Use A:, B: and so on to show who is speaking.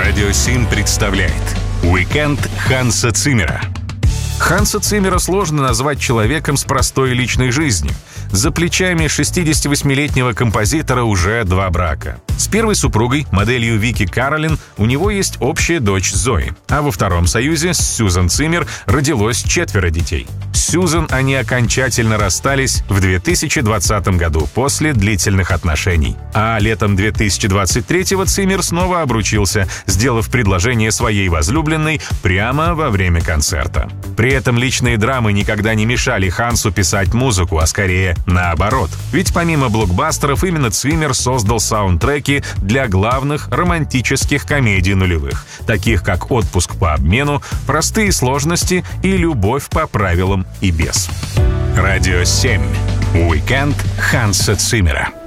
A: Радио 7 представляет «Уикенд Ханса Циммера». Ханса Циммера сложно назвать человеком с простой личной жизнью. За плечами 68-летнего композитора уже 2 брака. С первой супругой, моделью Вики Каролин, у него есть общая дочь Зои. А во втором союзе с Сьюзан Циммер родилось 4 детей. С Сьюзан они окончательно расстались в 2020 году после длительных отношений. А летом 2023-го Циммер снова обручился, сделав предложение своей возлюбленной прямо во время концерта. При этом личные драмы никогда не мешали Хансу писать музыку, а скорее наоборот. Ведь помимо блокбастеров, именно Циммер создал саундтреки для главных романтических комедий нулевых, таких как «Отпуск по обмену», «Простые сложности» и «Любовь по правилам и без». Радио 7. Уикенд Ханса Циммера.